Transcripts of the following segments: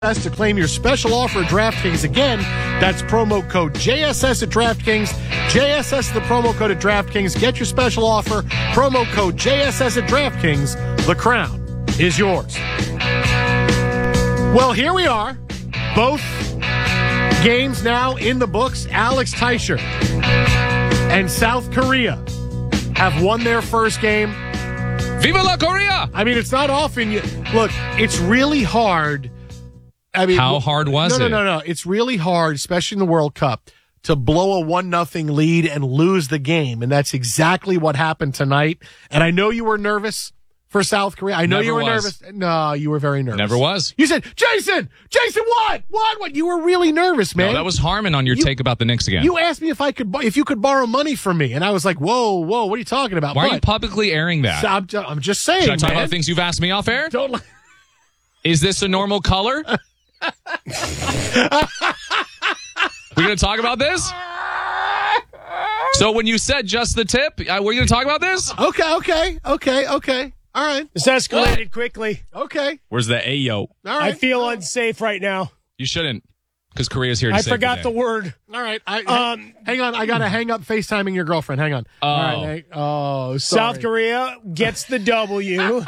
to claim your special offer at DraftKings. Again, that's promo code JSS at DraftKings. JSS is the promo code at DraftKings. Get your special offer. Promo code JSS at DraftKings. The crown is yours. Well, here we are. Both games now in the books. Alex Teicher and South Korea have won their first game. Viva la Korea! I mean, it's not often look, it's really hard. I mean, how hard was it? No. It's really hard, especially in the World Cup, to blow a 1-0 lead and lose the game. And that's exactly what happened tonight. And I know you were nervous for South Korea. I know you were nervous. No, you were very nervous. Never was. You said, Jason, what? What? You were really nervous, man. No, that was Harmon on your take about the Knicks again. You asked me if you could borrow money from me. And I was like, whoa, what are you talking about? Why are you publicly airing that? I'm just saying, Should I talk man. about things you've asked me off air? Don't. Is this a normal color? We're going to talk about this? So when you said just the tip, we're going to talk about this? Okay. All right. This escalated quickly. Okay. Where's the Ayo? All right. I feel unsafe right now. You shouldn't, because Korea's here to I save forgot the word. All right. Hang on. I got to hang up FaceTiming your girlfriend. Hang on. Oh. All right. Sorry. South Korea gets the W.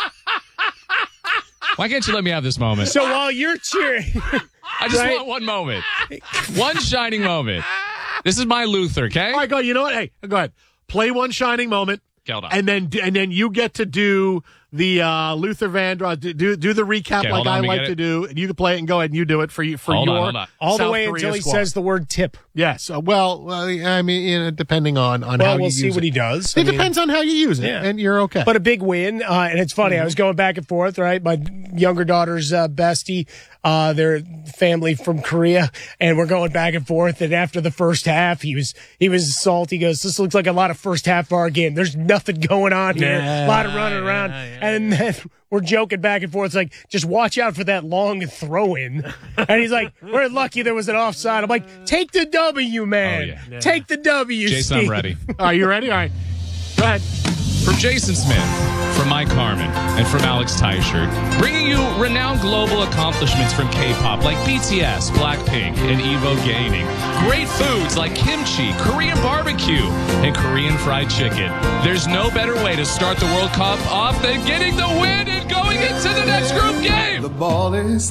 Why can't you let me have this moment? So while you're cheering, I just want one moment. One shining moment. This is my Luther, okay? All right, go. You know what? Hey, go ahead. Play one shining moment. Hold on. And then you get to do the Luther Vandross, do the recap Okay, like I on, like to do, and you can play it and go ahead and you do it for Hold your on. all the South way Korea until he squad. says the word tip. Yes. Well, I mean, depending on how you use it. Well, we'll see what he does. It depends on how you use it, Yeah. and you're okay. But a big win, and it's funny. I was going back and forth, right? My younger daughter's bestie, their family from Korea, and we're going back and forth. And after the first half, he was salty. He goes, "This looks like a lot of first half of our game. There's nothing going on here. A lot of running around." And then we're joking back and forth. It's like, just watch out for that long throw in. And he's like, "We're lucky there was an offside." I'm like, "Take the W, man. Oh, yeah. Take the W." Jason, Steve. I'm ready. Are you ready? All right. Go ahead. From Jason Smith, from Mike Harmon, and from Alex Teicher, bringing you renowned global accomplishments from K-pop like BTS, Blackpink, and Evo Gaming. Great foods like kimchi, Korean barbecue, and Korean fried chicken. There's no better way to start the World Cup off than getting the win and going into the next group game. The ball is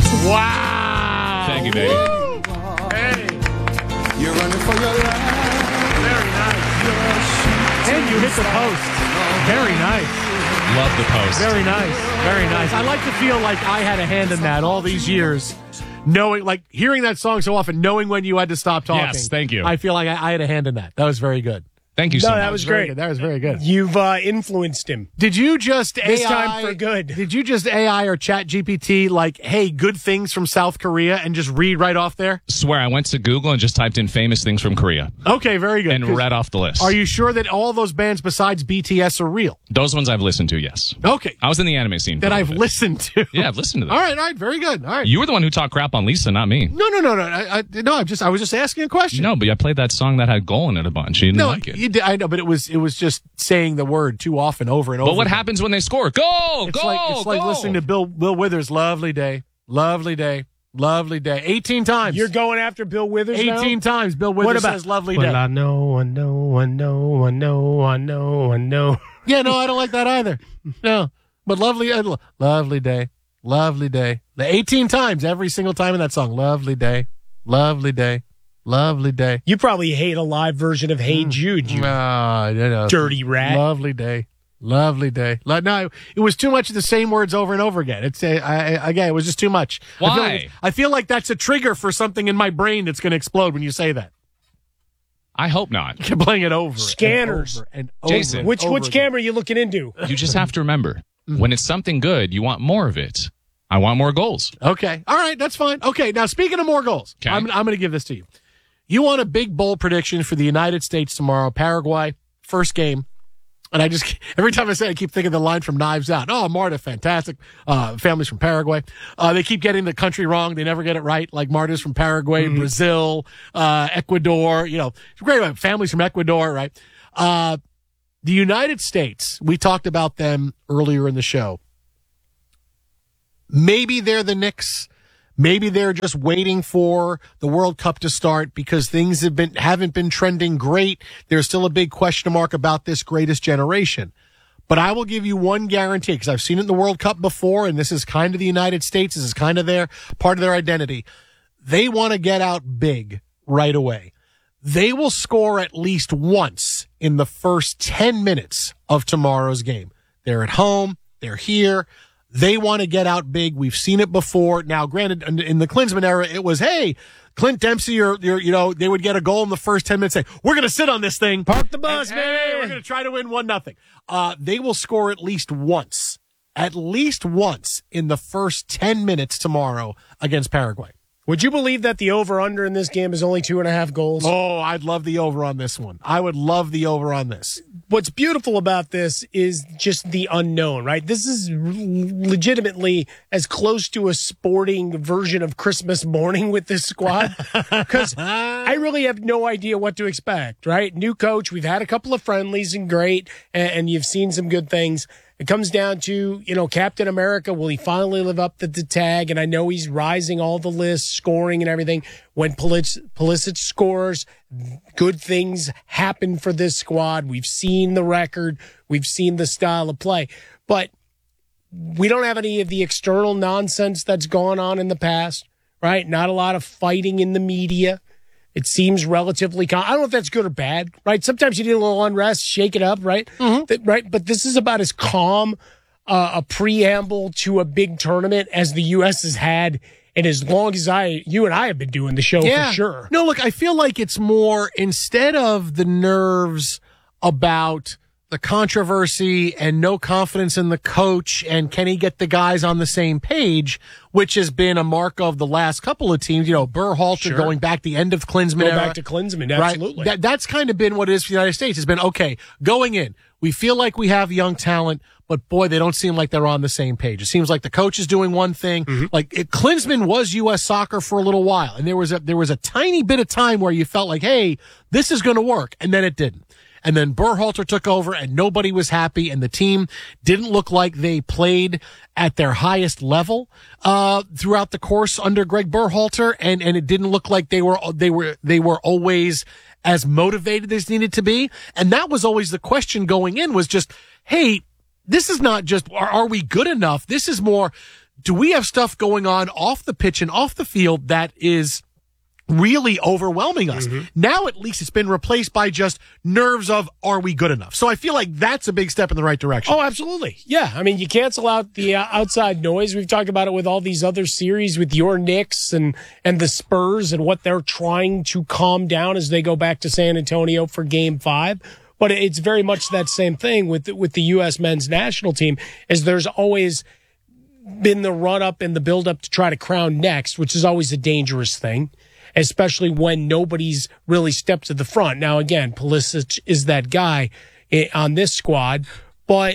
Wow. Thank you, baby. Woo. Hey. you're running for your life. Very nice. And you hit the post. Very nice. Love the post. Very nice. Very nice. I like to feel like I had a hand in that all these years. Knowing, like, hearing that song so often, knowing when you had to stop talking. Yes, thank you. I feel like I had a hand in that. That was very good. Thank you so much. that was Very great. good. That was very good. You've influenced him. Did you just This AI, time for good. Did you just AI or Chat GPT like, hey, good things from South Korea and just read right off there? Swear, I went to Google and just typed in famous things from Korea Okay, very good. and 'Cause read off the list. Are you sure that all those bands besides BTS are real? Those ones I've listened to, yes. Okay. I was in the anime scene. for That a I've little bit. listened to. Yeah, I've listened to them. All right, very good. All right. You were the one who talked crap on Lisa, not me. No. I was just asking a question. No, but I played that song that had goal in it a bunch. You didn't No, like it. you did, I know, but it was just saying the word too often over and over. But what again. happens when they score? Goal! It's Goal! like goal! listening to Bill Withers. Lovely day, lovely day, lovely day. 18 times. You're going after Bill Withers now? 18 times. Bill Withers What about says lovely Well, day. I know. Yeah, no, I don't like that either. No, but lovely day, lovely day. The 18 times every single time in that song. Lovely day, lovely day, lovely day. You probably hate a live version of Hey Jude, you No, dirty rat. Lovely day. Lovely day. No, it was too much of the same words over and over again. It's again, it was just too much. Why? I feel like that's a trigger for something in my brain that's going to explode when you say that. I hope not. You're playing it over. Scanners. And over Jason. and Which over again. camera are you looking into? You just have to remember, when it's something good, you want more of it. I want more goals. Okay. All right. That's fine. Okay. Now, speaking of more goals, Okay. I'm going to give this to you. You want a big bold prediction for the United States tomorrow, Paraguay, first game. And I just, every time I say it, I keep thinking the line from Knives Out. Oh, Marta, fantastic. Families from Paraguay. They keep getting the country wrong. They never get it right. Like Marta's from Paraguay, Brazil, Ecuador, great families from Ecuador, right? The United States, we talked about them earlier in the show. Maybe they're the Knicks. Maybe they're just waiting for the World Cup to start because things haven't been trending great. There's still a big question mark about this greatest generation. But I will give you one guarantee, because I've seen it in the World Cup before, and this is kind of the United States. This is kind of part of their identity. They want to get out big right away. They will score at least once in the first 10 minutes of tomorrow's game. They're at home. They're here. They want to get out big. We've seen it before. Now, granted, in the Klinsmann era, it was, hey, Clint Dempsey, they would get a goal in the first 10 minutes, say, we're going to sit on this thing. Park the bus, man. Hey, we're going to try to win 1-0. They will score at least once in the first 10 minutes tomorrow against Paraguay. Would you believe that the over-under in this game is only 2.5 goals? Oh, I'd love the over on this one. I would love the over on this. What's beautiful about this is just the unknown, right? This is legitimately as close to a sporting version of Christmas morning with this squad, because I really have no idea what to expect, right? New coach. We've had a couple of friendlies and great, and you've seen some good things. It comes down to, Captain America. Will he finally live up to the tag? And I know he's rising all the lists, scoring and everything. When Pulisic scores, good things happen for this squad. We've seen the record. We've seen the style of play. But we don't have any of the external nonsense that's gone on in the past, right? Not a lot of fighting in the media. It seems relatively calm. I don't know if that's good or bad, right? Sometimes you need a little unrest, shake it up, right? Mm-hmm. Right. But this is about as calm a preamble to a big tournament as the U.S. has had, and as long as you and I have been doing the show, for sure. No, look, I feel like it's more, instead of the nerves about the controversy and no confidence in the coach and can he get the guys on the same page, which has been a mark of the last couple of teams, Berhalter going back the end of Klinsmann era. Back to Klinsmann, absolutely. Right? That's kind of been what it is for the United States. It's been, okay, going in, we feel like we have young talent, but boy, they don't seem like they're on the same page. It seems like the coach is doing one thing. Mm-hmm. Klinsmann was U.S. Soccer for a little while, and there was a tiny bit of time where you felt like, hey, this is going to work, and then it didn't. And then Berhalter took over and nobody was happy and the team didn't look like they played at their highest level, throughout the course under Greg Berhalter. And it didn't look like they were always as motivated as needed to be. And that was always the question going in, was just, hey, this is not just, are we good enough? This is more, do we have stuff going on off the pitch and off the field that is really overwhelming us? Mm-hmm. Now at least it's been replaced by just nerves of, are we good enough? So I feel like that's a big step in the right direction. Oh, absolutely. Yeah. I mean, you cancel out the outside noise. We've talked about it with all these other series with your Knicks and the Spurs and what they're trying to calm down as they go back to San Antonio for Game 5. But it's very much that same thing with the U.S. men's national team, as there's always been the run up and the build up to try to crown next, which is always a dangerous thing, especially when nobody's really stepped to the front. Now, again, Pulisic is that guy on this squad, but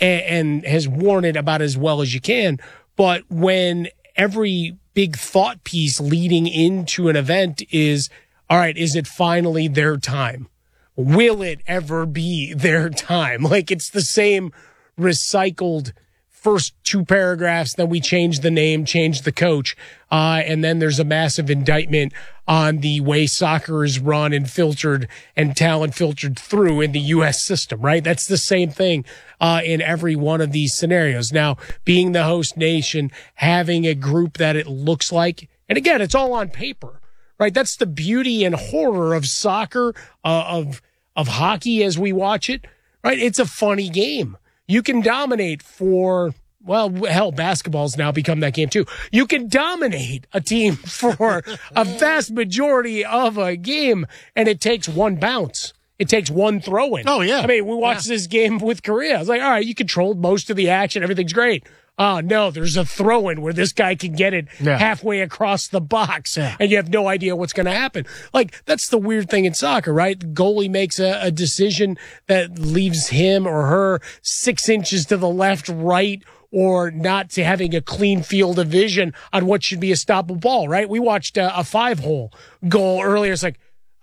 and has worn it about as well as you can. But when every big thought piece leading into an event is, all right, is it finally their time? Will it ever be their time? Like, it's the same recycled first two paragraphs, then we change the name, change the coach, and then there's a massive indictment on the way soccer is run and filtered and talent filtered through in the U.S. system, right? That's the same thing in every one of these scenarios. Now, being the host nation, having a group that it looks like, and again, it's all on paper, right? That's the beauty and horror of soccer, of hockey as we watch it, right? It's a funny game. You can dominate for, well, hell, basketball's now become that game too. You can dominate a team for a vast majority of a game, and it takes one bounce. It takes one throw in. Oh, yeah. I mean, we watched this game with Korea. I was like, all right, you controlled most of the action. Everything's great. Oh, no, there's a throw-in where this guy can get it halfway across the box, and you have no idea what's going to happen. Like, that's the weird thing in soccer, right? The goalie makes a decision that leaves him or her 6 inches to the left, right, or not to having a clean field of vision on what should be a stoppable ball, right? We watched a 5-hole goal earlier. It's like,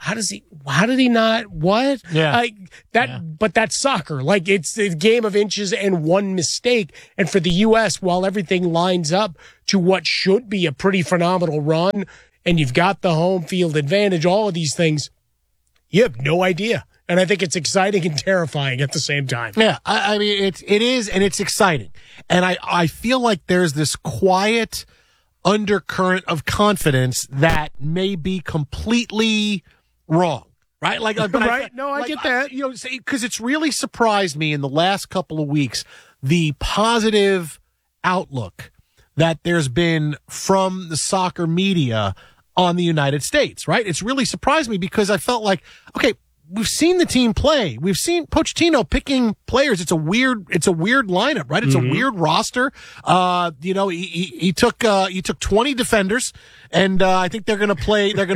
how did he not, what? Yeah. But that's soccer. Like, it's a game of inches and one mistake. And for the U.S., while everything lines up to what should be a pretty phenomenal run, and you've got the home field advantage, all of these things, you have no idea. And I think it's exciting and terrifying at the same time. Yeah, I mean, it is, and it's exciting. And I feel like there's this quiet undercurrent of confidence that may be completely wrong, right? Like, but right? I get that. Because it's really surprised me in the last couple of weeks, the positive outlook that there's been from the soccer media on the United States, right? It's really surprised me because I felt like, okay, we've seen the team play. We've seen Pochettino picking players. It's a weird lineup, right? It's a weird roster. He took 20 defenders, and I think they're going to play a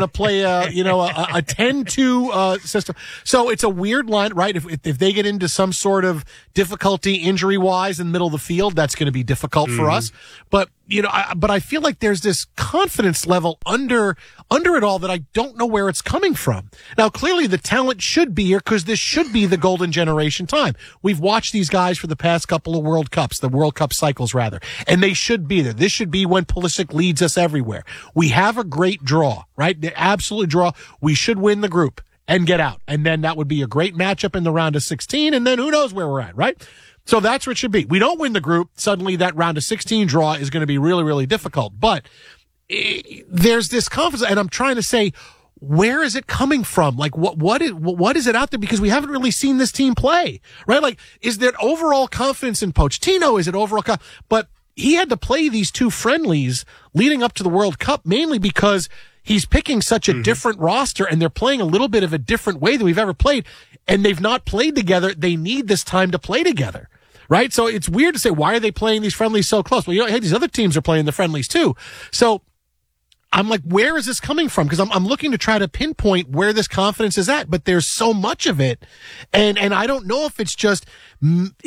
10-2 system. So it's a weird line, right? If they get into some sort of difficulty injury wise in the middle of the field, that's going to be difficult for us. But I feel like there's this confidence level under it all that I don't know where it's coming from. Now, clearly the talent should be here because this should be the golden generation time. We've watched these guys for the past couple of World Cups, the World Cup cycles rather, and they should be there. This should be when Pulisic leads us everywhere. We have a great draw, right? The absolute draw. We should win the group and get out. And then that would be a great matchup in the round of 16. And then who knows where we're at, right? So that's what it should be. We don't win the group. Suddenly that round of 16 draw is going to be really, really difficult. But there's this confidence, and I'm trying to say, where is it coming from? Like, what is it out there? Because we haven't really seen this team play, right? Like, is there overall confidence in Pochettino? Is it overall but he had to play these two friendlies leading up to the World Cup mainly because he's picking such a different roster, and they're playing a little bit of a different way than we've ever played, and they've not played together. They need this time to play together. Right? So it's weird to say, why are they playing these friendlies so close? Well, hey, these other teams are playing the friendlies too. So I'm like, where is this coming from? Because I'm looking to try to pinpoint where this confidence is at, but there's so much of it. And I don't know if it's just a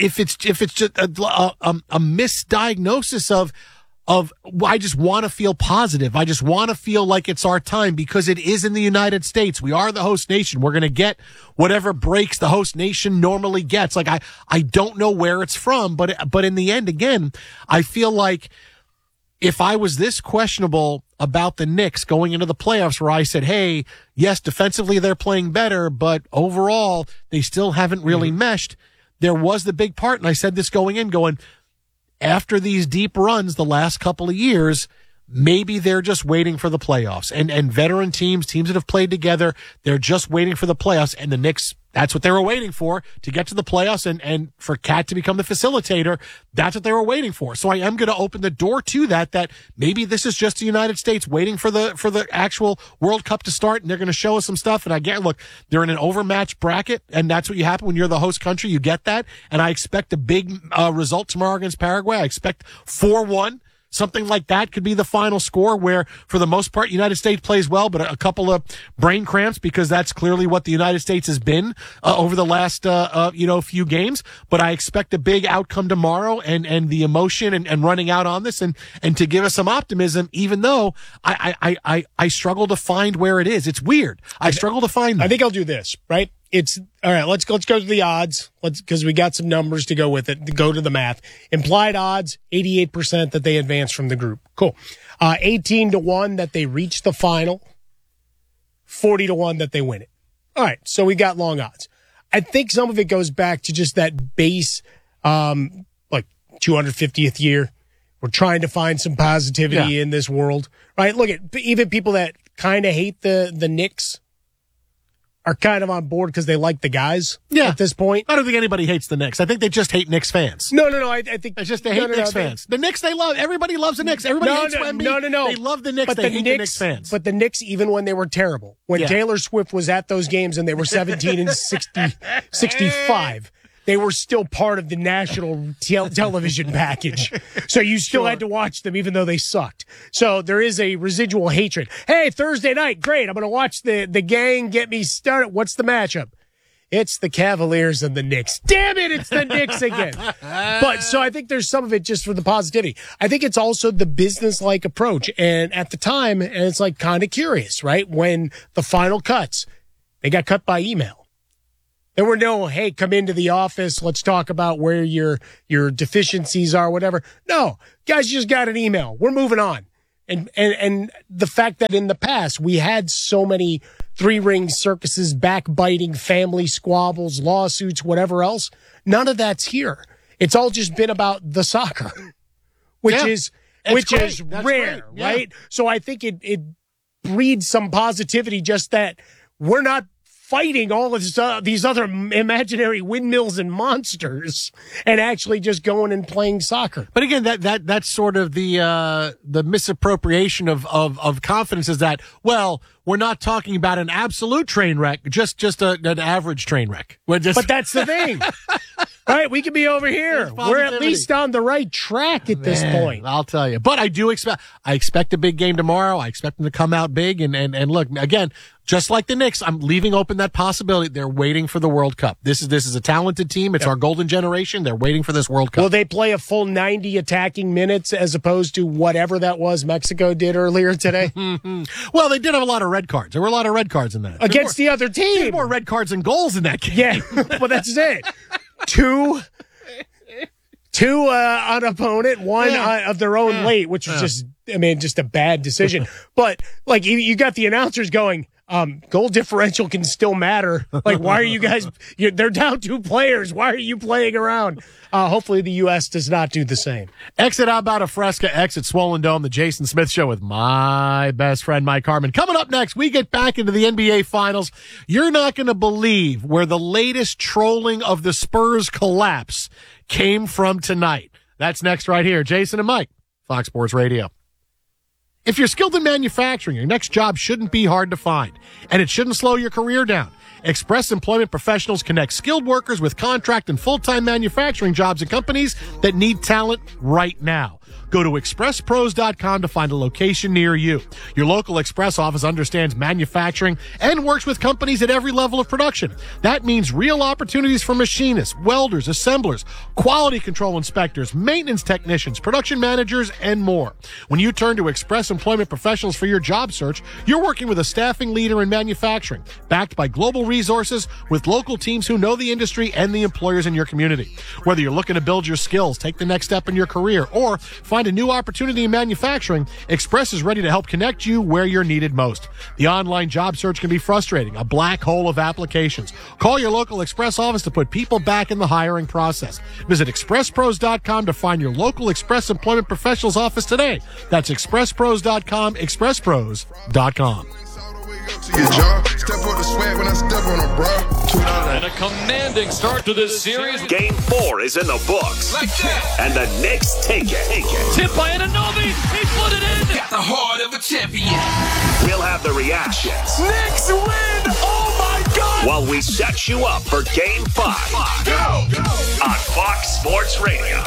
misdiagnosis of I just want to feel positive. I just want to feel like it's our time because it is in the United States. We are the host nation. We're going to get whatever breaks the host nation normally gets. Like, I don't know where it's from, but in the end, again, I feel like if I was this questionable about the Knicks going into the playoffs where I said, hey, yes, defensively they're playing better, but overall they still haven't really meshed. There was the big part. And I said this going, after these deep runs the last couple of years, maybe they're just waiting for the playoffs. And veteran teams that have played together, they're just waiting for the playoffs. And the Knicks, that's what they were waiting for, to get to the playoffs and for Cat to become the facilitator. That's what they were waiting for. So I am going to open the door to that maybe this is just the United States waiting for the actual World Cup to start, and they're going to show us some stuff. And they're in an overmatched bracket, and that's what you happen when you're the host country. You get that. And I expect a big result tomorrow against Paraguay. I expect 4-1. Something like that could be the final score where, for the most part, United States plays well, but a couple of brain cramps because that's clearly what the United States has been over the last, few games. But I expect a big outcome tomorrow and the emotion and running out on this and to give us some optimism, even though I struggle to find where it is. It's weird. I struggle to find them. I think I'll do this, right? It's all right. Let's go to the odds. Because we got some numbers to go with it. To go to the math. Implied odds 88% that they advance from the group. Cool. 18-1 that they reach the final. 40-1 that they win it. All right. So we got long odds. I think some of it goes back to just that base, 250th year. We're trying to find some positivity in this world, right? Look at even people that kind of hate the Knicks are kind of on board because they like the guys at this point. I don't think anybody hates the Knicks. I think they just hate Knicks fans. No. I think it's just they hate Knicks fans. The Knicks they love. Everybody loves the Knicks. Everybody hates Wemby. No. They love the Knicks. But they hate the Knicks fans. But the Knicks, even when they were terrible, when Taylor Swift was at those games and they were 17-65, they were still part of the national television package. So you still had to watch them even though they sucked. So there is a residual hatred. Hey, Thursday night, great. I'm going to watch the gang get me started. What's the matchup? It's the Cavaliers and the Knicks. Damn it, it's the Knicks again. But so I think there's some of it just for the positivity. I think it's also the business-like approach. And at the time, and it's like kind of curious, right? When the final cuts, They got cut by email. There were no, hey, come into the office. Let's talk about where your deficiencies are, whatever. No, guys just got an email. We're moving on. And the fact that in the past we had so many three-ring circuses, backbiting, family squabbles, lawsuits, whatever else, none of that's here. It's all just been about the soccer, which is rare, yeah. right? So I think it breeds some positivity, just that we're not fighting all of these other imaginary windmills and monsters, and actually just going and playing soccer. But again, that's sort of the misappropriation of confidence, is that, well, we're not talking about an absolute train wreck, just an average train wreck. But that's the thing. Right, we could be over here. We're at least on the right track at this point. I'll tell you. But I expect a big game tomorrow. I expect them to come out big. And look, again, just like the Knicks, I'm leaving open that possibility. They're waiting for the World Cup. This is a talented team. It's our golden generation. They're waiting for this World Cup. Will they play a full 90 attacking minutes as opposed to whatever that was Mexico did earlier today? Well, they did have a lot of red cards. There were a lot of red cards in that. Against the other team. There's more red cards than goals in that game. Yeah, well, that's it. Two on opponent, one of their own late, which was just a bad decision. But like you got the announcers going, goal differential can still matter. Like, why are you guys? They're down 2 players. Why are you playing around? Hopefully the U.S. does not do the same. Exit How About a Fresca, exit Swollen Dome, the Jason Smith Show with my best friend, Mike Harmon. Coming up next, we get back into the NBA Finals. You're not going to believe where the latest trolling of the Spurs collapse came from tonight. That's next right here. Jason and Mike, Fox Sports Radio. If you're skilled in manufacturing, your next job shouldn't be hard to find, and it shouldn't slow your career down. Express Employment Professionals connect skilled workers with contract and full-time manufacturing jobs at companies that need talent right now. Go to expresspros.com to find a location near you. Your local Express office understands manufacturing and works with companies at every level of production. That means real opportunities for machinists, welders, assemblers, quality control inspectors, maintenance technicians, production managers, and more. When you turn to Express Employment Professionals for your job search, you're working with a staffing leader in manufacturing, backed by global resources with local teams who know the industry and the employers in your community. Whether you're looking to build your skills, take the next step in your career, or find a new opportunity in manufacturing, Express is ready to help connect you where you're needed most. The online job search can be frustrating, a black hole of applications. Call your local Express office to put people back in the hiring process. Visit expresspros.com to find your local Express Employment Professionals office today. That's expresspros.com, expresspros.com. To your jaw, step on the swag when I step on a bra. And a commanding start to this series. Game 4 is in the books. Like that. And the Knicks take it. Tip by Anunoby. He put it in. Got the heart of a champion. We'll have the reactions Knicks win! Oh my God! while we set you up for Game 5 Go! on Fox Sports Radio.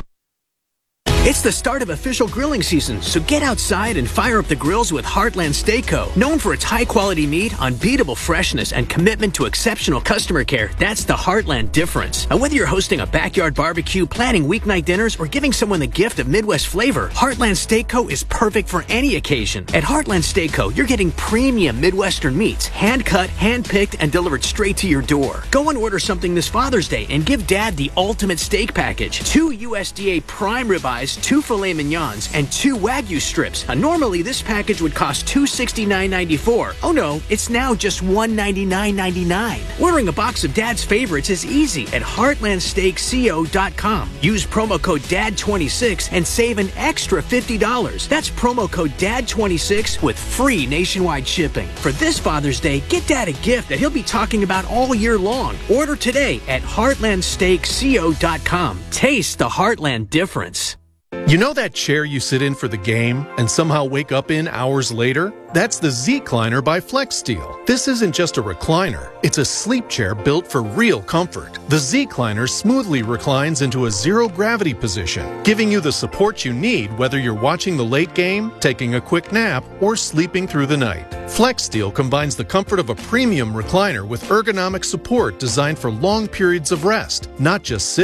It's the start of official grilling season, so get outside and fire up the grills with Heartland Steak Co. Known for its high-quality meat, unbeatable freshness, and commitment to exceptional customer care, that's the Heartland difference. And whether you're hosting a backyard barbecue, planning weeknight dinners, or giving someone the gift of Midwest flavor, Heartland Steak Co. is perfect for any occasion. At Heartland Steak Co., you're getting premium Midwestern meats, hand-cut, hand-picked, and delivered straight to your door. Go and order something this Father's Day and give Dad the ultimate steak package. 2 USDA prime ribeyes, 2 filet mignons, and 2 Wagyu strips. Normally, this package would cost $269.94. Oh no, it's now just $199.99. Ordering a box of Dad's favorites is easy at heartlandsteakco.com. Use promo code DAD26 and save an extra $50. That's promo code DAD26 with free nationwide shipping. For this Father's Day, get Dad a gift that he'll be talking about all year long. Order today at heartlandsteakco.com. Taste the Heartland difference. You know that chair you sit in for the game and somehow wake up in hours later? That's the Z-Cliner by FlexSteel. This isn't just a recliner. It's a sleep chair built for real comfort. The Z-Cliner smoothly reclines into a zero-gravity position, giving you the support you need whether you're watching the late game, taking a quick nap, or sleeping through the night. FlexSteel combines the comfort of a premium recliner with ergonomic support designed for long periods of rest, not just sitting.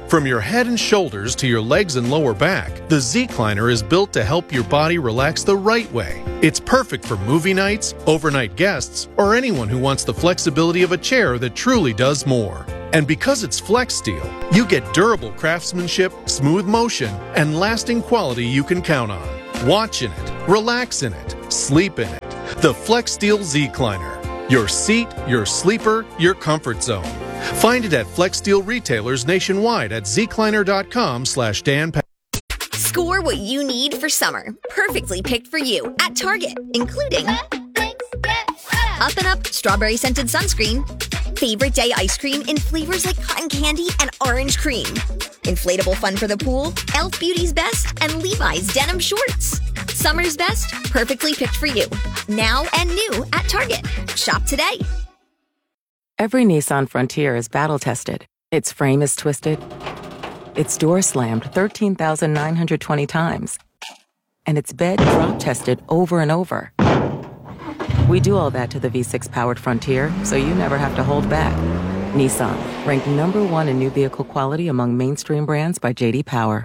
From your head and shoulders to your legs and lower back, the Z-Cliner is built to help your body relax the right way. It's perfect for movie nights, overnight guests, or anyone who wants the flexibility of a chair that truly does more. And because it's Flex Steel, you get durable craftsmanship, smooth motion, and lasting quality you can count on. Watch in it, relax in it, sleep in it. The Flex Steel Z-Cliner. Your seat, your sleeper, your comfort zone. Find it at Flex Steel retailers nationwide at zcliner.com/Dan. Score what you need for summer. Perfectly picked for you at Target, including Up and Up strawberry scented sunscreen, favorite day ice cream in flavors like cotton candy and orange cream, inflatable fun for the pool, Elf Beauty's Best, and Levi's denim shorts. Summer's best, perfectly picked for you. Now and new at Target. Shop today. Every Nissan Frontier is battle-tested. Its frame is twisted. Its door slammed 13,920 times. And its bed drop-tested over and over. We do all that to the V6-powered Frontier, so you never have to hold back. Nissan, ranked #1 in new vehicle quality among mainstream brands by J.D. Power.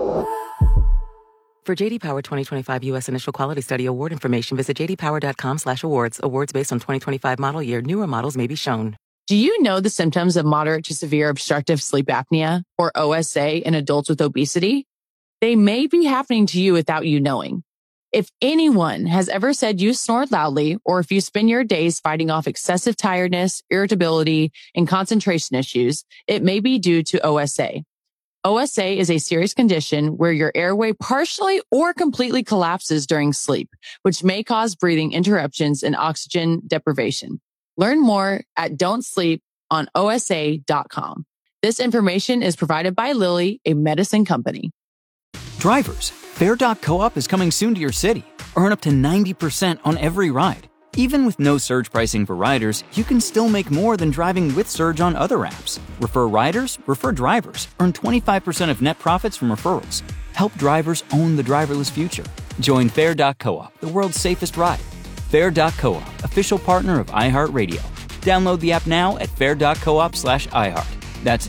For J.D. Power 2025 U.S. Initial Quality Study Award information, visit jdpower.com/awards. Awards based on 2025 model year. Newer models may be shown. Do you know the symptoms of moderate to severe obstructive sleep apnea, or OSA, in adults with obesity? They may be happening to you without you knowing. If anyone has ever said you snore loudly, or if you spend your days fighting off excessive tiredness, irritability, and concentration issues, it may be due to OSA. OSA is a serious condition where your airway partially or completely collapses during sleep, which may cause breathing interruptions and oxygen deprivation. Learn more at don'tsleeponosa.com. This information is provided by Lilly, a medicine company. Drivers, Fair.coop is coming soon to your city. Earn up to 90% on every ride. Even with no surge pricing for riders, you can still make more than driving with Surge on other apps. Refer riders, refer drivers. Earn 25% of net profits from referrals. Help drivers own the driverless future. Join Fair.coop, the world's safest ride. Fair.coop, official partner of iHeartRadio. Download the app now at fair.coop/iHeart. That's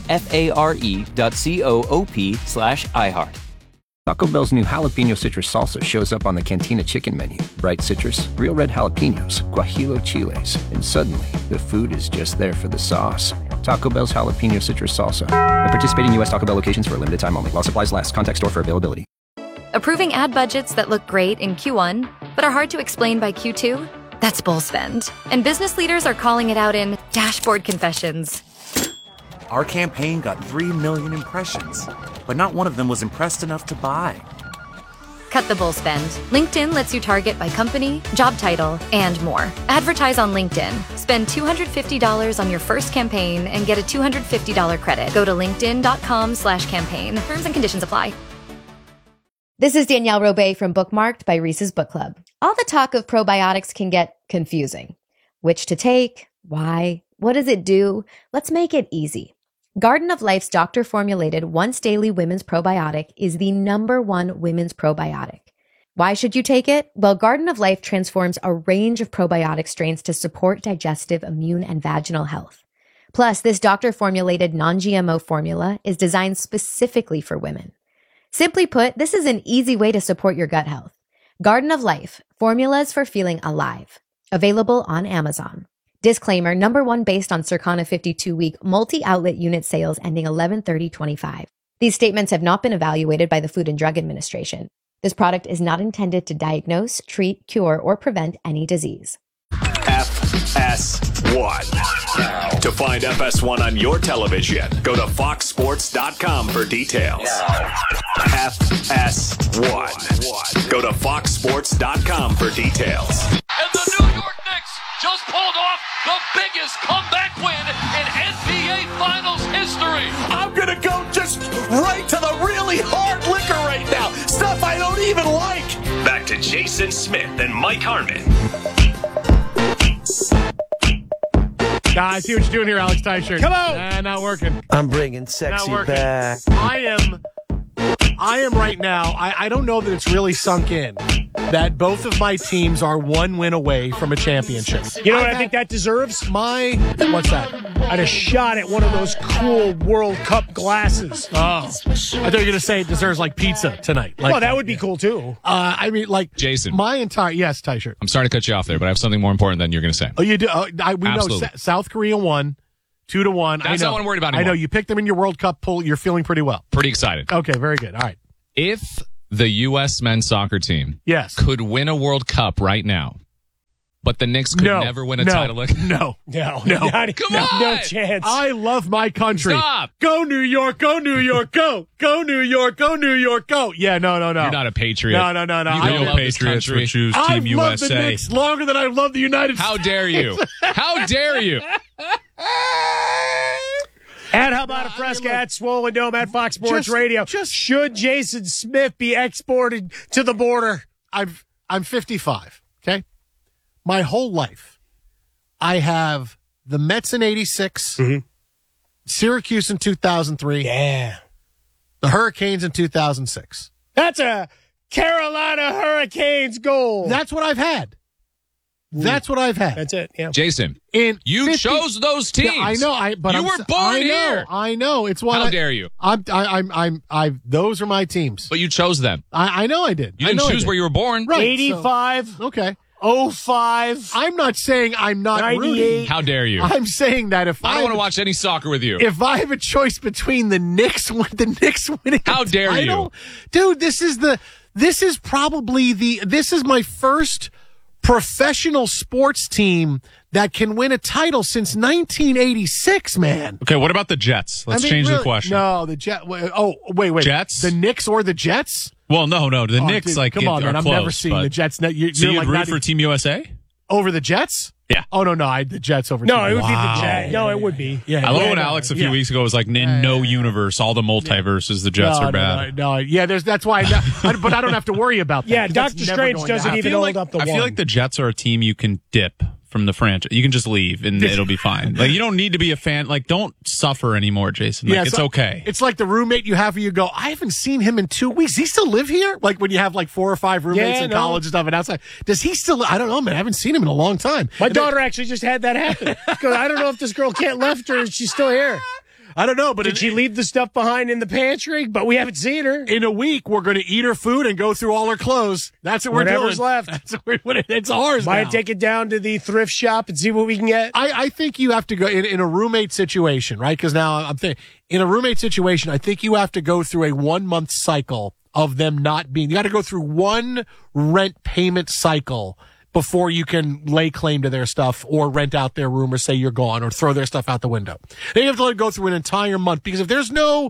FARE.coop/iHeart. Taco Bell's new jalapeno citrus salsa shows up on the Cantina chicken menu. Bright citrus, real red jalapenos, guajillo chiles, and suddenly the food is just there for the sauce. Taco Bell's jalapeno citrus salsa. At participating U.S. Taco Bell locations for a limited time only. While supplies last. Contact store for availability. Approving ad budgets that look great in Q1, but are hard to explain by Q2? That's bull spend. And business leaders are calling it out in dashboard confessions. Our campaign got 3 million impressions, but not one of them was impressed enough to buy. Cut the bull spend. LinkedIn lets you target by company, job title, and more. Advertise on LinkedIn. Spend $250 on your first campaign and get a $250 credit. Go to linkedin.com/campaign. Terms and conditions apply. This is Danielle Robay from Bookmarked by Reese's Book Club. All the talk of probiotics can get confusing. Which to take? Why? What does it do? Let's make it easy. Garden of Life's doctor-formulated once-daily women's probiotic is the #1 women's probiotic. Why should you take it? Well, Garden of Life transforms a range of probiotic strains to support digestive, immune, and vaginal health. Plus, this doctor-formulated non-GMO formula is designed specifically for women. Simply put, this is an easy way to support your gut health. Garden of Life, formulas for feeling alive. Available on Amazon. Disclaimer, #1 based on Circana 52-week multi-outlet unit sales ending 11/30/25. These statements have not been evaluated by the Food and Drug Administration. This product is not intended to diagnose, treat, cure, or prevent any disease. FS1. To find FS1 on your television, go to foxsports.com for details. FS1. Go to foxsports.com for details. And the New York Knicks just pulled off the biggest comeback win in NBA Finals history. I'm going to go just right to the really hard liquor right now. Stuff I don't even like. Back to Jason Smith and Mike Harmon. I see what you're doing here, Alex Tyshirt. Come on! Not working. I'm bringing sexy back. I am right now. I don't know that it's really sunk in. that both of my teams are one win away from a championship. You know what I think that deserves? What's that? I'd have shot at one of those cool World Cup glasses. Oh. I thought you were going to say it deserves like pizza tonight. Well, that would be cool too. I mean, like Jason. Yes, Tyshirt. I'm sorry to cut you off there, but I have something more important than you're going to say. Oh, you do? We Absolutely. know South Korea won 2-1. That's not what I'm worried about anymore. I know you picked them in your World Cup pool. You're feeling pretty well. Pretty excited. Okay, very good. All right. If the U.S. men's soccer team could win a World Cup right now, but the Knicks could never win a title. No. Come on. No chance. I love my country. Stop. Go New York. Go New York. Go. Go New York. Go New York. Go. Yeah, no. You're not a patriot. No. You Real patriots would choose Team I've loved the USA. Knicks longer than I love the United States. How dare you? How dare you? And how about a Fresca at Swollen Dome at Fox Sports Radio? Should Jason Smith be exported to the border? I'm 55, okay? My whole life, I have the Mets in 86, Syracuse in 2003. Yeah. The Hurricanes in 2006. That's a Carolina Hurricanes goal. That's what I've had. That's what I've had. That's it, yeah. Jason, you chose those teams. Yeah, I know, but you were born here. I know. It's why. How dare you? Those are my teams. But you chose them. I know I did. You didn't choose where you were born. Right. 85. Okay. 05. I'm not saying I'm not 98. rooting. How dare you? I'm saying that if I don't want to watch any soccer with you. If I have a choice between the Knicks winning, how dare you, dude? This is my first professional sports team that can win a title since 1986, man. Okay, what about the Jets? Let's change the question. No, the Jets. Oh, wait. Jets? The Knicks or the Jets? Well, no. The Knicks, dude, come on, man. are I'm close, never seeing the Jets. So you'd root for Team USA? Over the Jets? Yeah. Oh, no, the Jets over No, Team it would USA. be the Jets. No, it would be. Yeah. I love when Alex a few weeks ago was like, in no universe, all the multiverses, the Jets are bad. No. Yeah, that's why. But I don't have to worry about that. Yeah, That's Doctor never Strange going to doesn't happen. even hold up the I one. feel like the Jets are a team you can dip from the franchise. You can just leave and it'll be fine. Like, you don't need to be a fan. Like, don't suffer anymore, Jason. Like, it's okay. It's like the roommate you have where you go, I haven't seen him in 2 weeks. Does he still live here? Like when you have like 4 or 5 roommates in college and stuff and outside. Does he still? I don't know, man. I haven't seen him in a long time. My daughter actually just had that happen. Because I don't know if this girl can't left her and she's still here. I don't know, but did she leave the stuff behind in the pantry? But we haven't seen her. In a week, we're going to eat her food and go through all her clothes. That's what we're doing. Whatever's left. It's ours Might now. take it down to the thrift shop and see what we can get. I think you have to go in a roommate situation, right? Because now I'm thinking, in a roommate situation, I think you have to go through a 1 month cycle of them not being. You got to go through one rent payment cycle before you can lay claim to their stuff or rent out their room or say you're gone or throw their stuff out the window. Then you have to let it go through an entire month because if there's no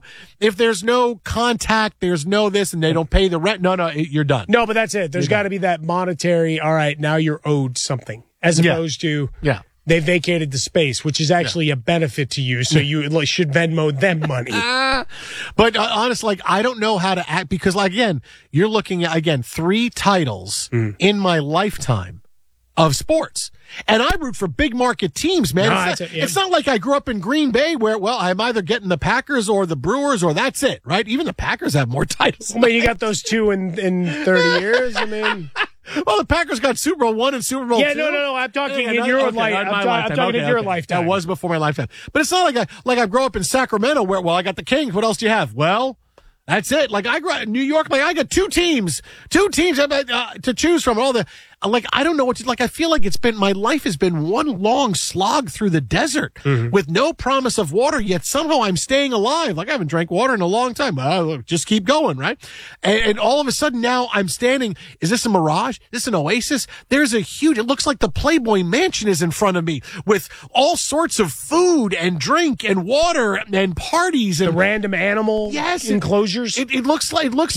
contact, there's no this and they don't pay the rent, you're done. No, but that's it. There's got to be that monetary, all right, now you're owed something as opposed to they vacated the space, which is actually a benefit to you. So you should Venmo them money. But honestly, I don't know how to act because, again, you're looking at, 3 titles in my lifetime of sports. And I root for big market teams, man. It's not like I grew up in Green Bay where, I'm either getting the Packers or the Brewers or that's it, right? Even the Packers have more titles. Well, you got those 2 in 30 years. I mean... Well, the Packers got Super Bowl 1 and Super Bowl 2. No. I'm talking in your lifetime. I'm talking in your lifetime. That was before my lifetime. But it's not like I grew up in Sacramento where, I got the Kings. What else do you have? Well, that's it. Like I grew up in New York. Like I got two teams to choose from. All the I don't know what to, I feel like my life has been one long slog through the desert with no promise of water. Yet somehow I'm staying alive. Like I haven't drank water in a long time. Just keep going, right? And all of a sudden now I'm standing. Is this a mirage? Is this an oasis? There's a huge. It looks like the Playboy Mansion is in front of me with all sorts of food and drink and water and parties and the random animal enclosures. It looks like an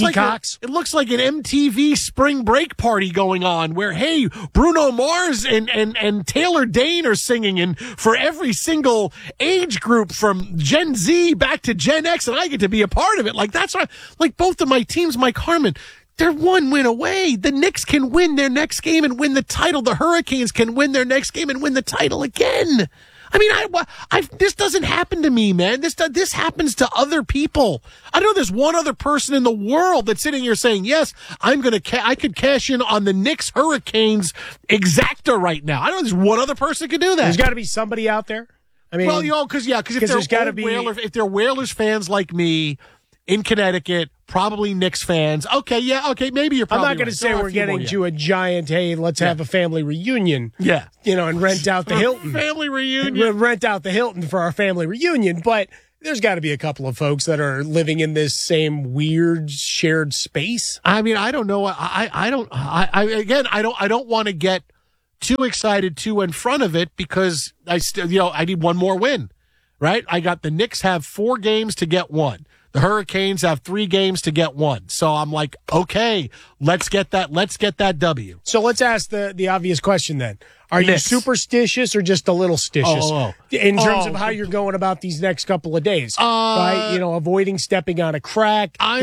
MTV spring break party going on where, hey, Bruno Mars and Taylor Dane are singing, and for every single age group from Gen Z back to Gen X, and I get to be a part of it. That's why, both of my teams, Mike Harmon, they're 1 win away. The Knicks can win their next game and win the title. The Hurricanes can win their next game and win the title again. I mean, this doesn't happen to me, man. This happens to other people. I know there's one other person in the world that's sitting here saying, yes, I could cash in on the Knicks Hurricanes exacta right now. I know there's one other person that could do that. There's got to be somebody out there. I mean, well, because if they're Whalers fans like me in Connecticut, probably Knicks fans. Okay, maybe you're probably I'm not going to say we're getting to a giant, hey, let's have a family reunion. Yeah. And rent out the Hilton. Family reunion. Rent out the Hilton for our family reunion. But there's got to be a couple of folks that are living in this same weird shared space. I mean, I don't know. I don't want to get too excited too in front of it because I need one more win, right? I got the Knicks have 4 games to get 1. The Hurricanes have 3 games to get 1. So I'm like, okay, let's get that W. So let's ask the obvious question then. Are you superstitious or just a little stitious in terms of how you're going about these next couple of days? Right? Avoiding stepping on a crack, the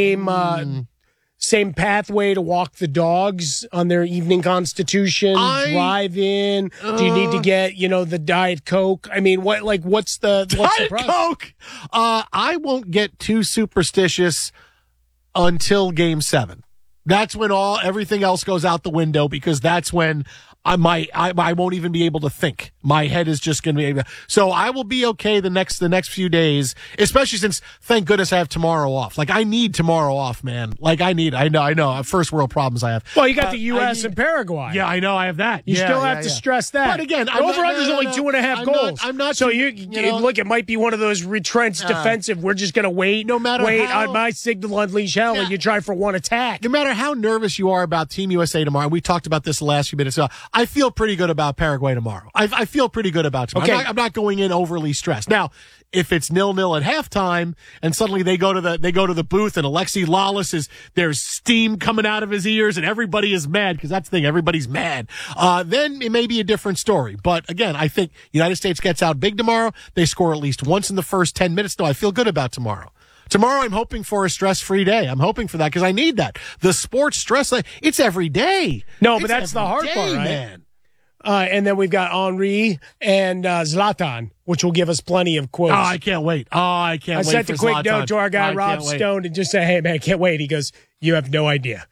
same pathway to walk the dogs on their evening constitution, drive in. Do you need to get, the Diet Coke? I mean, what's the Diet Coke? I won't get too superstitious until Game 7. That's when everything else goes out the window because that's when I won't even be able to think. My head is just going to be so I will be okay the next few days, especially since thank goodness I have tomorrow off. Like I need tomorrow off, man. Like I know first world problems I have. Well, you got the U.S. and Paraguay. Yeah, I know I have that. You still have to stress that. But again, over-under is only 2.5 goals. I'm not. So look, it might be one of those retrenched defensive. We're just going to wait. No matter how, on my signal unleash hell, and you try for one attack. No matter how nervous you are about Team USA tomorrow, we talked about this the last few minutes. I feel pretty good about Paraguay tomorrow. I feel pretty good about tomorrow. Okay. I'm not going in overly stressed. Now, if it's 0-0 at halftime and suddenly they go to the booth and Alexi Lawless there's steam coming out of his ears and everybody is mad because that's the thing, everybody's mad. Then it may be a different story. But again, I think United States gets out big tomorrow. They score at least once in the first 10 minutes. No, I feel good about tomorrow. Tomorrow, I'm hoping for a stress-free day. I'm hoping for that because I need that. The sports stress, it's every day. No, but that's the hard part, right? Man. And then we've got Henry and Zlatan, which will give us plenty of quotes. Oh, I can't wait. I sent a quick note to our guy, Rob Stone, and just say, hey, man, I can't wait. He goes, you have no idea.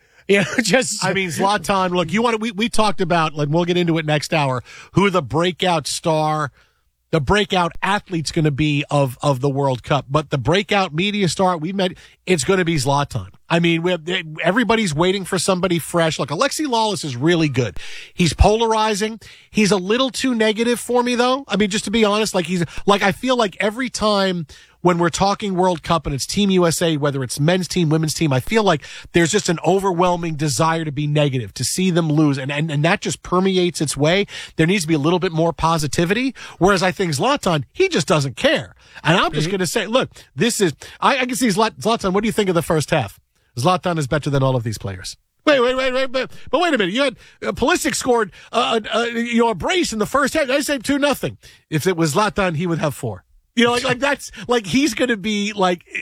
Zlatan, look, we talked about, we'll get into it next hour, who the breakout star, the breakout athlete's going to be of the World Cup. But the breakout media star it's going to be Zlatan. I mean, everybody's waiting for somebody fresh. Look, Alexi Lawless is really good. He's polarizing. He's a little too negative for me, though. I mean, just to be honest, I feel like every time when we're talking World Cup and it's Team USA, whether it's men's team, women's team, I feel like there's just an overwhelming desire to be negative, to see them lose. And that just permeates its way. There needs to be a little bit more positivity. Whereas I think Zlatan, he just doesn't care. And I'm just going to say, look, I can see Zlatan. What do you think of the first half? Zlatan is better than all of these players. Wait, but wait a minute. You had Pulisic scored a brace in the first half. I say 2-0. If it was Zlatan, he would have 4. That's he's going to be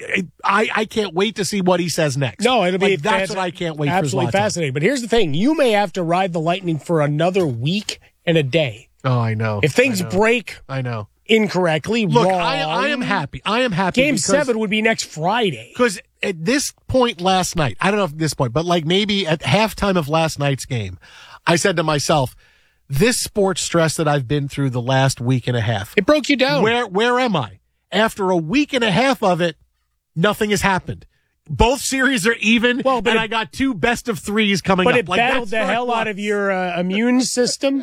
I can't wait to see what he says next. No, it'll be that's what I can't wait for. Absolutely fascinating. But here's the thing: you may have to ride the Lightning for another week and a day. Oh, I know. If things break, I know incorrectly. Look, wrong, I am happy. Game 7 would be next Friday. Because at this point last night, I don't know if at this point, but maybe at halftime of last night's game, I said to myself, this sports stress that I've been through the last week and a half. It broke you down. Where am I? After a week and a half of it, nothing has happened. Both series are even, and I got 2 best of 3s coming up. But it battled the hell out of your immune system.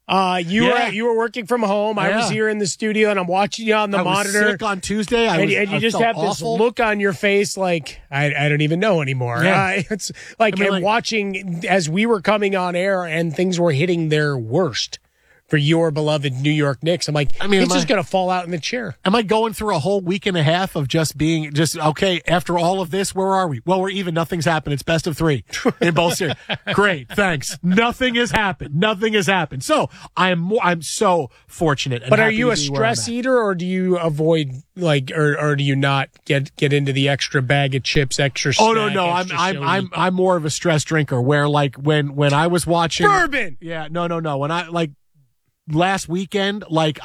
You were working from home. I was here in the studio, and I'm watching you on the monitor. I was sick on Tuesday. And you just have this look on your face like, I don't even know anymore. Yeah. It's watching as we were coming on air and things were hitting their worst for your beloved New York Knicks. I'm like, it's just going to fall out in the chair. Am I going through a whole week and a half of just being okay, after all of this, where are we? Well, we're even. Nothing's happened. It's best of 3 in both series. Great. Thanks. Nothing has happened. So I'm so fortunate. But are you a stress eater, or do you avoid or do you not get into the extra bag of chips, extra snack? Oh, no. I'm more of a stress drinker where when I was watching bourbon. Yeah. No. When last weekend,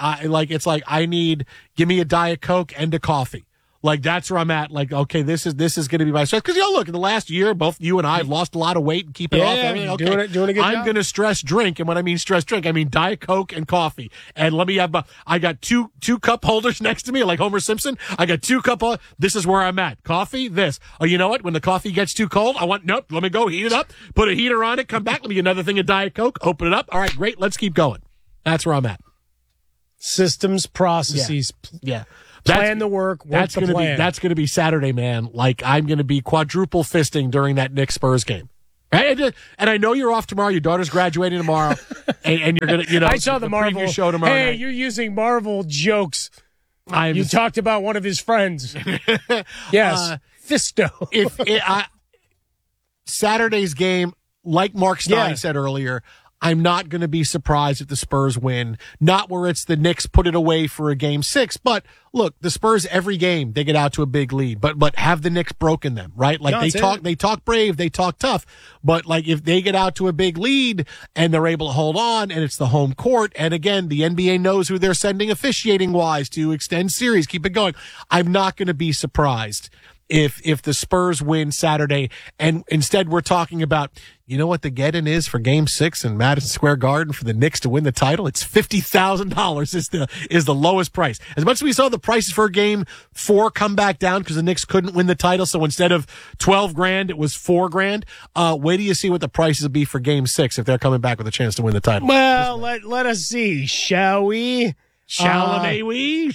give me a Diet Coke and a coffee. Like, that's where I'm at. Like, okay, this is going to be my stress. Because, look, in the last year, both you and I have lost a lot of weight and keep it off. Everything. Okay. Doing a good job. I'm going to stress drink. And when I mean stress drink, I mean Diet Coke and coffee. And let me have, I got two cup holders next to me, like Homer Simpson. I got 2 cup holders. This is where I'm at. Coffee, this. Oh, you know what? When the coffee gets too cold, let me go heat it up, put a heater on it, come back, let me get another thing of Diet Coke, open it up. All right, great. Let's keep going. That's where I'm at. Systems, processes. Yeah. Plan the work That's the going plan. That's going to be Saturday, man. Like, I'm going to be quadruple fisting during that Knicks Spurs game. Right? And I know you're off tomorrow. Your daughter's graduating tomorrow, and you're going to, I saw the Marvel show tomorrow. Hey, night. you're using Marvel jokes. You talked about one of his friends. Yes, Fisto. Saturday's game, like Mark Stein said earlier, I'm not going to be surprised if the Spurs win. Not where it's the Knicks put it away for a game 6. But look, the Spurs every game they get out to a big lead. But have the Knicks broken them, right? Like they talk brave, they talk tough. But like if they get out to a big lead and they're able to hold on, and it's the home court, and again the NBA knows who they're sending officiating wise to extend series, keep it going. I'm not going to be surprised if the Spurs win Saturday, and instead we're talking about, you know what the get-in is for Game 6 in Madison Square Garden for the Knicks to win the title? It's $50,000 is the lowest price. As much as we saw the prices for Game 4 come back down because the Knicks couldn't win the title, so instead of $12,000, it was $4,000. Wait till you see what the prices will be for Game 6 if they're coming back with a chance to win the title. Well, let us see, shall we? Chalamet.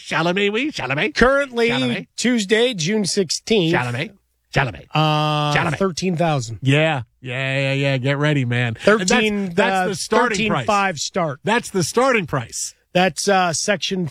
Currently, Tuesday, June 16th. Chalamet. 13,000. Yeah. Get ready, man. 13. That's the starting price. 13.5 start. That's the starting price. That's section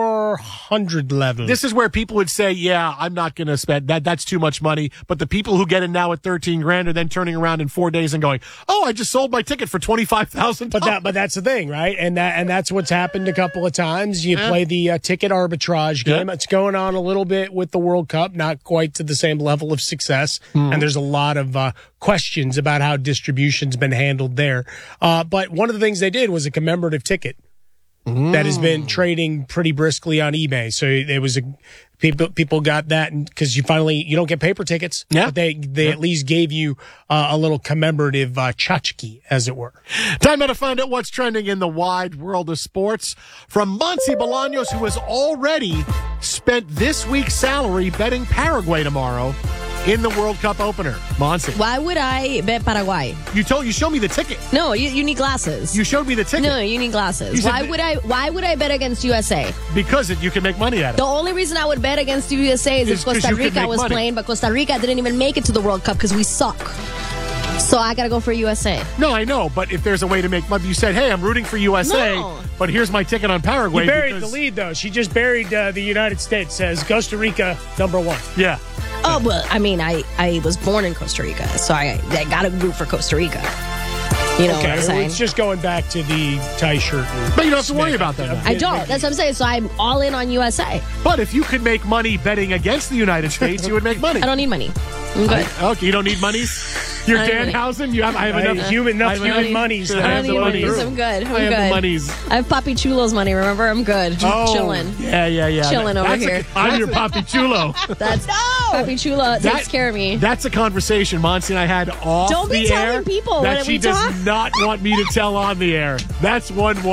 400 level. This is where people would say, yeah, I'm not going to spend that. That's too much money. But the people who get in now at $13,000 are then turning around in 4 days and going, oh, I just sold my ticket for $25,000. But that's the thing, right? And that's what's happened a couple of times. You play the ticket arbitrage game. It's going on a little bit with the World Cup, not quite to the same level of success. And there's a lot of questions about how distribution's been handled there. But one of the things they did was a commemorative ticket. That has been trading pretty briskly on eBay. So it was people got that because you don't get paper tickets. Yeah. But they at least gave you a little commemorative tchotchke, as it were. Time now to find out what's trending in the wide world of sports from Monse Bolaños, who has already spent this week's salary betting Paraguay tomorrow in the World Cup opener. Monse. Why would I bet Paraguay? You showed me the ticket. No, you need glasses. You showed me the ticket. No, you need glasses. Why would I bet against USA? Because you can make money at it. The only reason I would bet against the USA is if Costa Rica was playing, but Costa Rica didn't even make it to the World Cup because we suck. So I got to go for USA. No, I know, but if there's a way to make money, you said, hey, I'm rooting for USA, but here's my ticket on Paraguay. You buried the lead, though. She just buried the United States, says Costa Rica, #1. Yeah. Oh, well, I mean, I was born in Costa Rica, so I got to root for Costa Rica. You know what I'm saying? It's just going back to the tie shirt. But you don't have to worry about that. I don't. That's what I'm saying. So I'm all in on USA. But if you could make money betting against the United States, you would make money. I don't need money. I'm good. Okay, you don't need monies? You're Danhausen? I have enough human monies. I don't need monies. I'm good. I have the monies. I have Papi Chulo's money, remember? I'm good. Chilling. Yeah. Chilling over here. I'm your Papi Chulo. That's Papi Chulo takes care of me. That's a conversation Monse and I had off the air. Don't be telling people that she does not want me to tell on the air. That's 100%.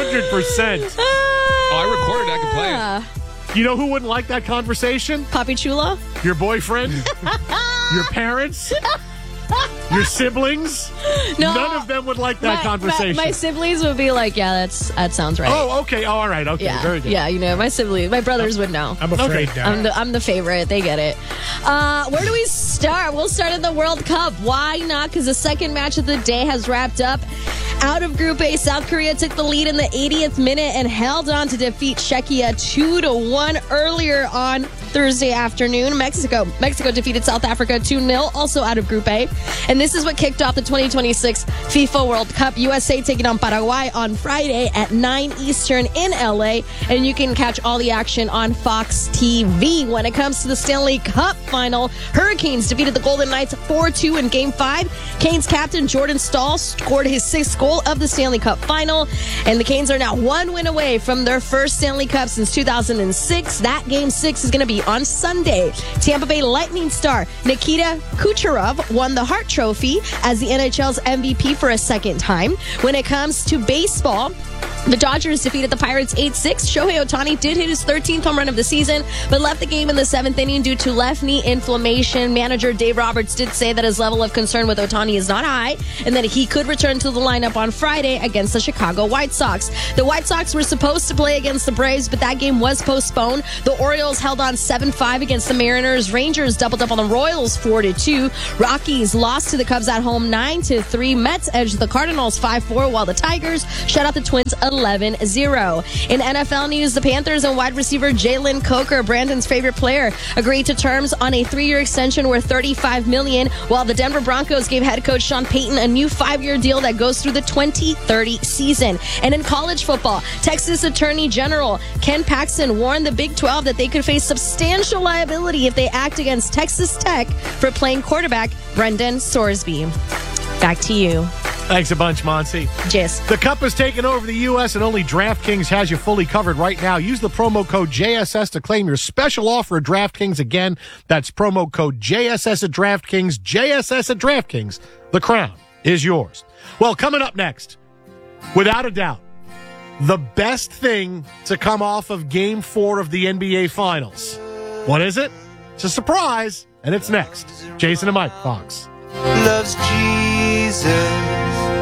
Oh, I recorded. I can play it. You know who wouldn't like that conversation? Papi Chulo? Your boyfriend? Your parents? Your siblings? No, none of them would like that conversation. My siblings would be like, yeah, that sounds right. Oh, okay. Oh, all right. Okay, yeah. Very good. Yeah, my brothers would know. I'm afraid I'm the favorite. They get it. Where do we start? We'll start in the World Cup. Why not? Because the second match of the day has wrapped up. Out of Group A, South Korea took the lead in the 80th minute and held on to defeat Czechia 2-1 earlier on Thursday afternoon. Mexico defeated South Africa 2-0, also out of Group A. And this is what kicked off the 2026 FIFA World Cup. USA taking on Paraguay on Friday at 9 Eastern in LA. And you can catch all the action on Fox TV. When it comes to the Stanley Cup final, Hurricanes Canes defeated the Golden Knights 4-2 in Game 5. Canes captain Jordan Stahl scored his 6th goal of the Stanley Cup final. And the Canes are now 1 win away from their first Stanley Cup since 2006. That Game 6 is going to be on Sunday. Tampa Bay Lightning star Nikita Kucherov won the Hart Trophy as the NHL's MVP for a second time. When it comes to baseball, the Dodgers defeated the Pirates 8-6. Shohei Ohtani did hit his 13th home run of the season, but left the game in the 7th inning due to left knee inflammation. Manager Dave Roberts did say that his level of concern with Ohtani is not high and that he could return to the lineup on Friday against the Chicago White Sox. The White Sox were supposed to play against the Braves, but that game was postponed. The Orioles held on 7-5 against the Mariners. Rangers doubled up on the Royals 4-2. Rockies lost to the Cubs at home 9-3. Mets edged the Cardinals 5-4, while the Tigers shut out the Twins 11-0. In NFL news, the Panthers and wide receiver Jalen Coker, Brandon's favorite player, agreed to terms on a 3-year extension worth $35 million, while the Denver Broncos gave head coach Sean Payton a new 5-year deal that goes through the 2030 season. And in college football, Texas Attorney General Ken Paxton warned the Big 12 that they could face substantial liability if they act against Texas Tech for playing quarterback Brendan Sorsby. Back to you. Thanks a bunch, Monsi. Yes. The Cup has taken over the U.S. and only DraftKings has you fully covered right now. Use the promo code JSS to claim your special offer at DraftKings. Again, that's promo code JSS at DraftKings. JSS at DraftKings. The crown is yours. Well, coming up next, without a doubt, the best thing to come off of Game 4 of the NBA Finals. What is it? It's a surprise, and it's next. Jason and Mike, Fox. Loves Jesus.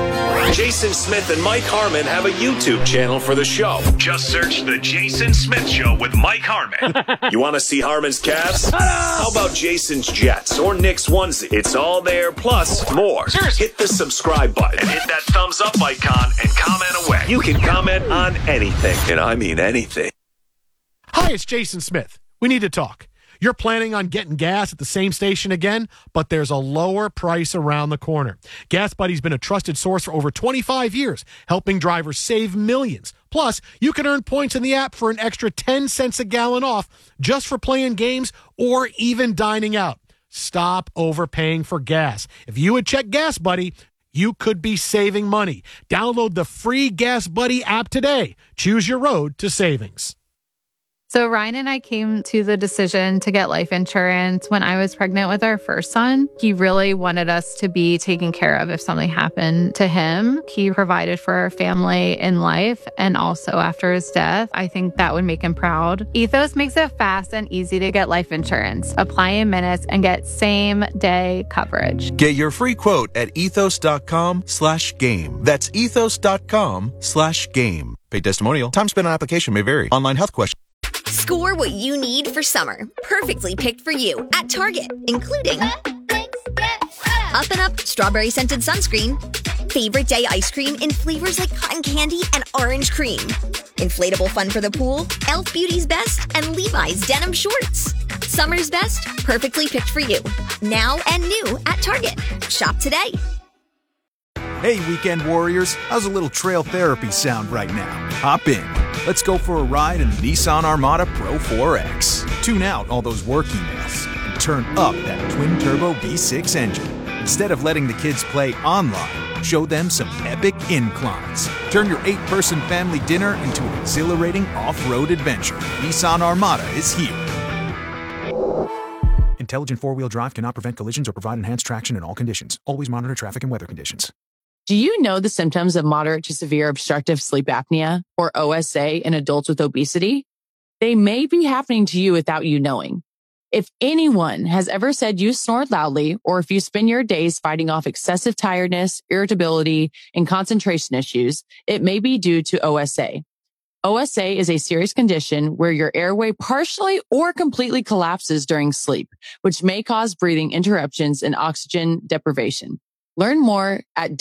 Jason Smith and Mike Harmon have a YouTube channel for the show. Just search The Jason Smith Show with Mike Harmon. You want to see Harmon's Cavs? How about Jason's Jets or Nick's onesie? It's all there, plus more. Hit the subscribe button and hit that thumbs up icon and comment away. You can comment on anything, and I mean anything. Hi, it's Jason Smith. We need to talk. You're planning on getting gas at the same station again, but there's a lower price around the corner. Gas Buddy's been a trusted source for over 25 years, helping drivers save millions. Plus, you can earn points in the app for an extra 10 cents a gallon off just for playing games or even dining out. Stop overpaying for gas. If you would check Gas Buddy, you could be saving money. Download the free Gas Buddy app today. Choose your road to savings. So Ryan and I came to the decision to get life insurance when I was pregnant with our first son. He really wanted us to be taken care of if something happened to him. He provided for our family in life and also after his death. I think that would make him proud. Ethos makes it fast and easy to get life insurance. Apply in minutes and get same-day coverage. Get your free quote at ethos.com/game. That's ethos.com/game. Paid testimonial. Time spent on application may vary. Online health question. Score what you need for summer, perfectly picked for you at Target, including Up and Up strawberry scented sunscreen, favorite day ice cream in flavors like cotton candy and orange cream, inflatable fun for the pool, Elf Beauty's Best, and Levi's denim shorts. Summer's best, perfectly picked for you. Now and new at Target. Shop today. Hey, weekend warriors, how's a little trail therapy sound right now? Hop in. Let's go for a ride in the Nissan Armada Pro 4X. Tune out all those work emails and turn up that twin-turbo V6 engine. Instead of letting the kids play online, show them some epic inclines. Turn your 8-person family dinner into an exhilarating off-road adventure. Nissan Armada is here. Intelligent four-wheel drive cannot prevent collisions or provide enhanced traction in all conditions. Always monitor traffic and weather conditions. Do you know the symptoms of moderate to severe obstructive sleep apnea, or OSA, in adults with obesity? They may be happening to you without you knowing. If anyone has ever said you snore loudly, or if you spend your days fighting off excessive tiredness, irritability, and concentration issues, it may be due to OSA. OSA is a serious condition where your airway partially or completely collapses during sleep, which may cause breathing interruptions and oxygen deprivation. Learn more at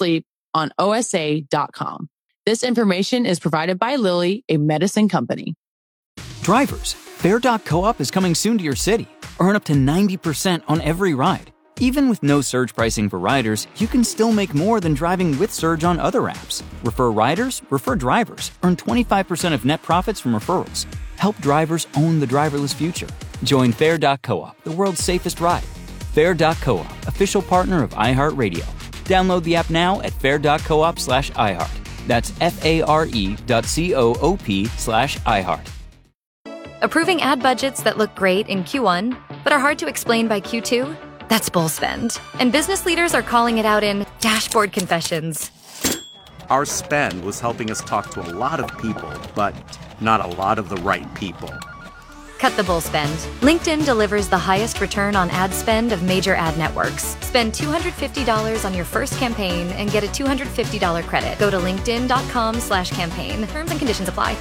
don'tsleeponosa.com. This information is provided by Lilly, a medicine company. Drivers, Fair.coop is coming soon to your city. Earn up to 90% on every ride. Even with no surge pricing for riders, you can still make more than driving with Surge on other apps. Refer riders, refer drivers. Earn 25% of net profits from referrals. Help drivers own the driverless future. Join Fair.coop, the world's safest ride. Fair.coop, official partner of iHeartRadio. Download the app now at fair.coop/iHeart. That's FARE.coop/iHeart. Approving ad budgets that look great in Q1, but are hard to explain by Q2? That's bull spend. And business leaders are calling it out in dashboard confessions. Our spend was helping us talk to a lot of people, but not a lot of the right people. Cut the bull spend. LinkedIn delivers the highest return on ad spend of major ad networks. Spend $250 on your first campaign and get a $250 credit. Go to linkedin.com/campaign. Terms and conditions apply.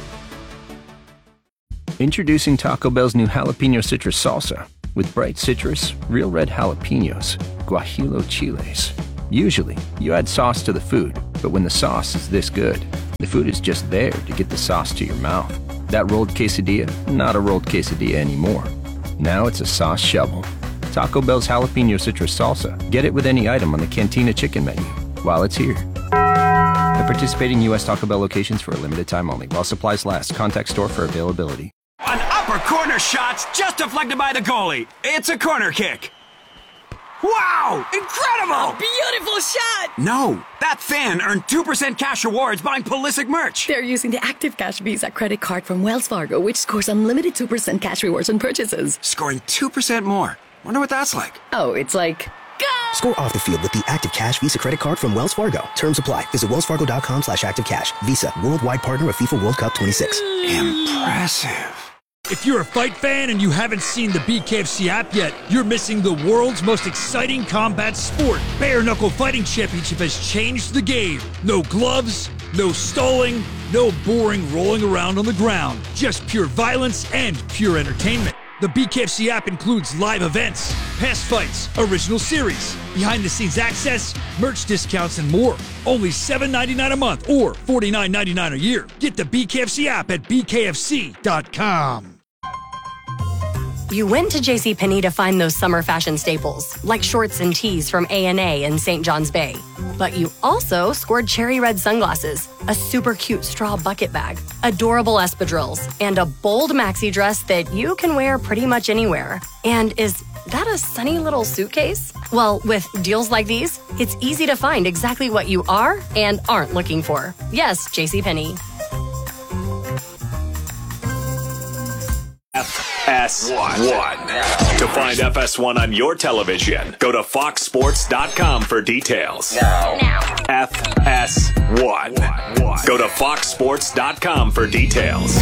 Introducing Taco Bell's new jalapeno citrus salsa with bright citrus, real red jalapenos, guajillo chiles. Usually, you add sauce to the food, but when the sauce is this good, the food is just there to get the sauce to your mouth. That rolled quesadilla, not a rolled quesadilla anymore. Now it's a sauce shovel. Taco Bell's jalapeno citrus salsa. Get it with any item on the Cantina chicken menu while it's here. At participating U.S. Taco Bell locations for a limited time only. While supplies last. Contact store for availability. An upper corner shot's just deflected by the goalie. It's a corner kick. Wow! Incredible! A beautiful shot! No, that fan earned 2% cash rewards buying Pulisic merch. They're using the Active Cash Visa credit card from Wells Fargo, which scores unlimited 2% cash rewards on purchases. Scoring 2% more. Wonder what that's like. Oh, it's like... Score off the field with the Active Cash Visa credit card from Wells Fargo. Terms apply. Visit wellsfargo.com/activecash. Visa, worldwide partner of FIFA World Cup 26. Impressive. If you're a fight fan and you haven't seen the BKFC app yet, you're missing the world's most exciting combat sport. Bare Knuckle Fighting Championship has changed the game. No gloves, no stalling, no boring rolling around on the ground. Just pure violence and pure entertainment. The BKFC app includes live events, past fights, original series, behind-the-scenes access, merch discounts, and more. Only $7.99 a month or $49.99 a year. Get the BKFC app at bkfc.com. You went to JCPenney to find those summer fashion staples, like shorts and tees from A&A and St. John's Bay. But you also scored cherry red sunglasses, a super cute straw bucket bag, adorable espadrilles, and a bold maxi dress that you can wear pretty much anywhere. And is that a sunny little suitcase? Well, with deals like these, it's easy to find exactly what you are and aren't looking for. Yes, JCPenney. FS1. To find FS1 on your television, go to foxsports.com for details. Now. FS1. Go to foxsports.com for details.